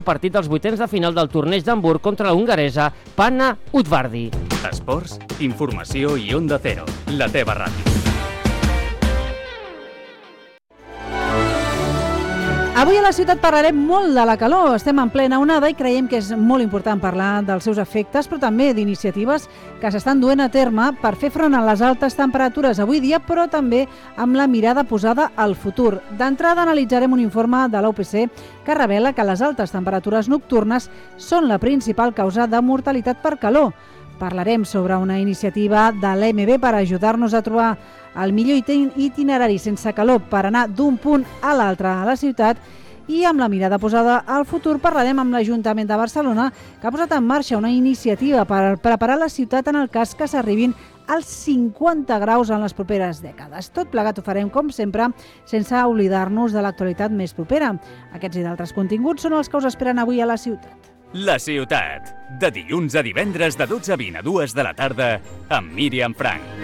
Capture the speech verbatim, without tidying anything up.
partit dels vuitens de final del torneig d'Hamburg contra la hongaresa Panna Udvardi. Esports, informació i Onda Cero, la teva ràdio. Avui a la ciutat parlarem molt de la calor. Estem en plena onada i creiem que és molt important parlar dels seus efectes, però també d'iniciatives que s'estan duent a terme per fer front a les altes temperatures avui dia, però també amb la mirada posada al futur. D'entrada analitzarem un informe de l'U P C que revela que les altes temperatures nocturnes són la principal causa de mortalitat per calor. Parlarem sobre una iniciativa de l'E M B per ajudar-nos a trobar el millor itinerari sense calor per anar d'un punt a l'altre a la ciutat, i amb la mirada posada al futur parlarem amb l'Ajuntament de Barcelona, que ha posat en marxa una iniciativa per preparar la ciutat en el cas que s'arribin als cinquanta graus en les properes dècades. Tot plegat ho farem, com sempre, sense oblidar-nos de l'actualitat més propera. Aquests i d'altres continguts són els que us esperen avui a la ciutat. La ciutat, de dilluns a divendres de dotze a vint a dues de la tarda, amb Míriam Frank.